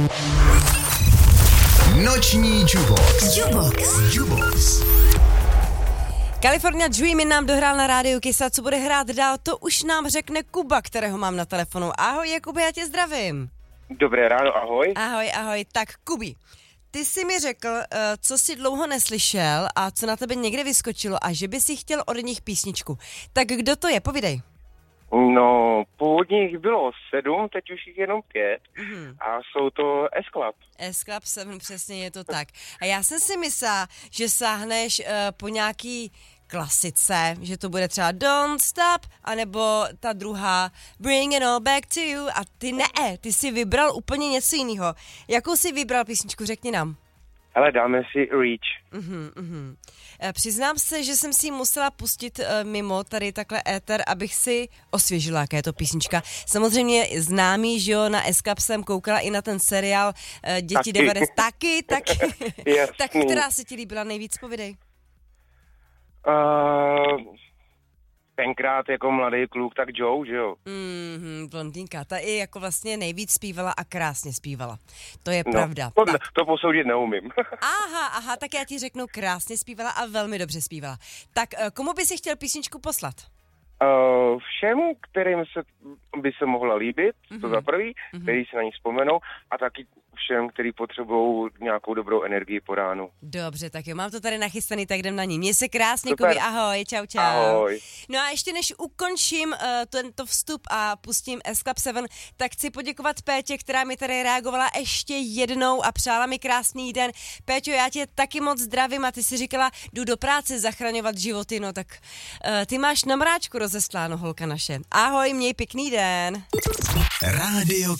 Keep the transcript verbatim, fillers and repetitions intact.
Noční Jukebox. Jukebox. Jukebox. California Dreamin' nám dohrál na rádiu Kiss a co bude hrát dál, to už nám řekne Kuba, kterého mám na telefonu. Ahoj, Jakube, já tě zdravím. Dobré ráno, ahoj. Ahoj, ahoj. Tak, Kubi, ty jsi mi řekl, co jsi dlouho neslyšel a co na tebe někde vyskočilo a že by si chtěl od nich písničku. Tak kdo to je? Povídej. No, původně jich bylo sedm, teď už jich jenom pět mm. a jsou to S-Club. S-Club sedm, přesně je to tak. A já jsem si myslela, že sáhneš uh, po nějaký klasice, že to bude třeba Don't Stop, anebo ta druhá Bring it all back to you a ty ne, ty jsi vybral úplně něco jiného. Jakou jsi vybral písničku, řekni nám. Ale dáme si Reach. Uhum, uhum. Přiznám se, že jsem si ji musela pustit uh, mimo tady takhle éter, abych si osvěžila, jaká je to písnička. Samozřejmě známý, že jo, na S-Club jsem koukala i na ten seriál uh, Děti devadesát. Taky, taky. Tak která se ti líbila nejvíc, povidej? Uh, tenkrát jako mladý kluk, tak Joe, že jo? Mhm, blondýnka, ta i jako vlastně nejvíc zpívala a krásně zpívala. To je no, pravda. To, to posoudit neumím. Aha, aha, tak já ti řeknu, krásně zpívala a velmi dobře zpívala. Tak komu by si chtěl písničku poslat? Uh, všem, kterým se by se mohla líbit, mm-hmm. to za prvý, mm-hmm. který si na ní vzpomenou, a taky všem, který potřebují nějakou dobrou energii po ránu. Dobře, tak jo, mám to tady nachystaný, tak jdem na ní. Měj se krásně, Super. Kubi, ahoj, čau, čau. Ahoj. No a ještě než ukončím uh, tento vstup a pustím S-Club sedm, tak chci poděkovat Pétě, která mi tady reagovala ještě jednou a přála mi krásný den. Péťo, já tě taky moc zdravím a ty si říkala, jdu do práce zachraňovat životy, no tak uh, ty máš na mráčku rozesláno, holka naše. Ahoj, měj pěkný den. Rádio